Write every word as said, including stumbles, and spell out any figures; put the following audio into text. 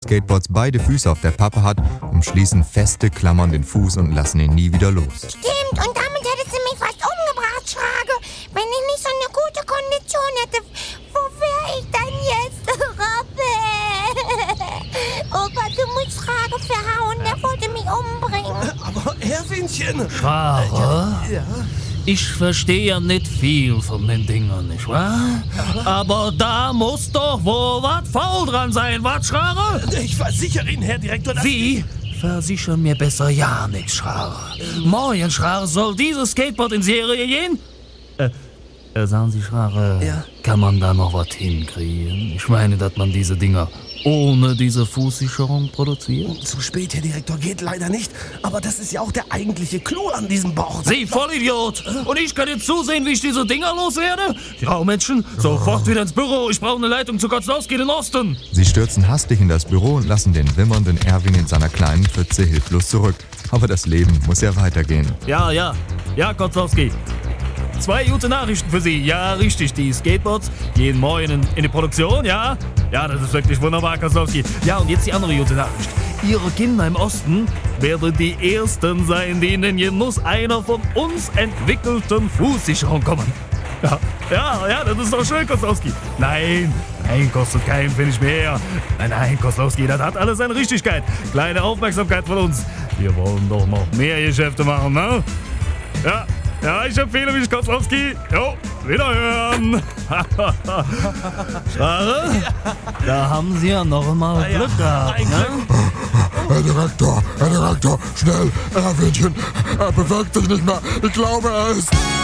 Skateboards beide Füße auf der Pappe hat, umschließen feste Klammern den Fuß und lassen ihn nie wieder los. Stimmt, und damit hätte sie mich fast umgebracht, Schrage. Wenn ich nicht so eine gute Kondition hätte, wo wäre ich dann jetzt, Robbe? Opa, du musst Schrage verhauen, der wollte mich umbringen. Aber Erwinchen... Schrage? Ja? Ich verstehe ja nicht viel von den Dingern, nicht wahr? Aber da muss doch wohl was faul dran sein, was, Schrage? Ich versichere Ihnen, Herr Direktor, dass... Sie versichern mir besser ja nichts, Schrage. Morgen, Schrage, soll dieses Skateboard in Serie gehen? Äh, äh sagen Sie, Schrage, Ja? kann man da noch was hinkriegen? Ich meine, dass man diese Dinger ohne diese Fußsicherung produziert? Zu spät, Herr Direktor, geht leider nicht. Aber das ist ja auch der eigentliche Clou an diesem Board. Sie Vollidiot! Und ich kann jetzt zusehen, wie ich diese Dinger loswerde? Ja, Menschen, sofort wieder ins Büro. Ich brauche eine Leitung zu Kotzlowski in den Osten. Sie stürzen hastig in das Büro und lassen den wimmernden Erwin in seiner kleinen Pfütze hilflos zurück. Aber das Leben muss ja weitergehen. Ja, ja. Ja, Kotzlowski. Zwei gute Nachrichten für Sie. Ja, richtig, die Skateboards gehen morgen in, in die Produktion, ja? Ja, das ist wirklich wunderbar, Kotzlowski. Ja, und jetzt die andere gute Nachricht. Ihre Kinder im Osten werden die Ersten sein, die in den Genuss einer von uns entwickelten Fußsicherung kommen. Ja, ja, ja, das ist doch schön, Kotzlowski. Nein, nein, kostet keinen Pfennig mehr. Nein, nein, Kotzlowski, das hat alles seine Richtigkeit. Kleine Aufmerksamkeit von uns. Wir wollen doch noch mehr Geschäfte machen, ne? Ja. Ja, ich empfehle mich, Kotzlowski. Jo, wiederhören. Schade? Da haben Sie ja noch mal Glück gehabt, ne? Herr Direktor, Herr Direktor, schnell, Erwinchen, er bewegt sich nicht mehr. Ich glaube, er ist...